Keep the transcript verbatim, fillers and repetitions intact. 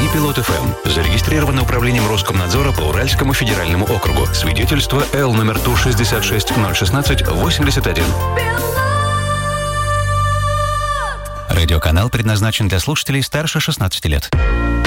Компания «Пилот эф эм» зарегистрирована управлением Роскомнадзора по Уральскому федеральному округу. Свидетельство Л номер Ту шестьдесят шесть ноль шестнадцать восемьдесят один. Радиоканал предназначен для слушателей старше шестнадцати лет.